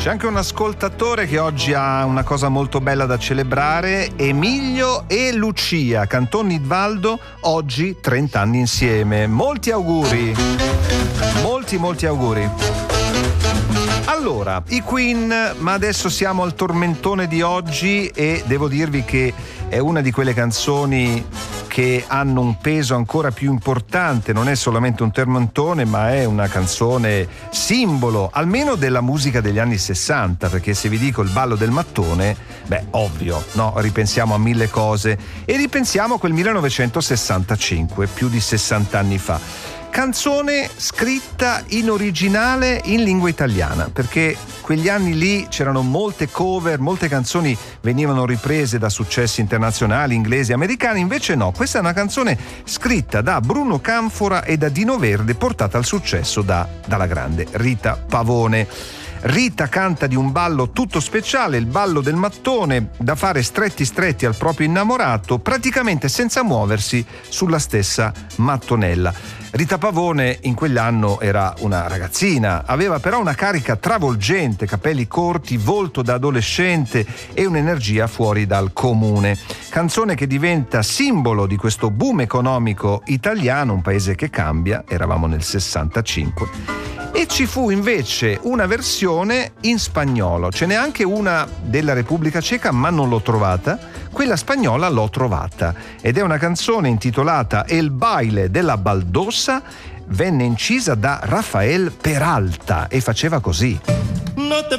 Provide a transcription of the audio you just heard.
C'è anche un ascoltatore che oggi ha una cosa molto bella da celebrare: Emilio e Lucia, Canton Nidvaldo, oggi 30 anni insieme. Molti auguri, molti auguri. Allora, i Queen, ma adesso siamo al tormentone di oggi e devo dirvi che è una di quelle canzoni che hanno un peso ancora più importante. Non è solamente un tormentone, ma è una canzone simbolo, almeno della musica degli anni 60, perché se vi dico il ballo del mattone, beh, ovvio, no? Ripensiamo a mille cose e ripensiamo a quel 1965, più di 60 anni fa. Canzone scritta in originale in lingua italiana, perché quegli anni lì c'erano molte cover, molte canzoni venivano riprese da successi internazionali, inglesi, americani. Invece no, questa è una canzone scritta da Bruno Canfora e da Dino Verde, portata al successo dalla grande Rita Pavone. Rita canta di un ballo tutto speciale, il ballo del mattone, da fare stretti al proprio innamorato, praticamente senza muoversi sulla stessa mattonella. Rita Pavone in quell'anno era una ragazzina, aveva però una carica travolgente, capelli corti, volto da adolescente e un'energia fuori dal comune. Canzone che diventa simbolo di questo boom economico italiano, un paese che cambia, eravamo nel 65. E ci fu invece una versione in spagnolo, ce n'è anche una della Repubblica Ceca, ma non l'ho trovata. Quella spagnola l'ho trovata ed è una canzone intitolata El baile della baldosa, venne incisa da Rafael Peralta e faceva così. No te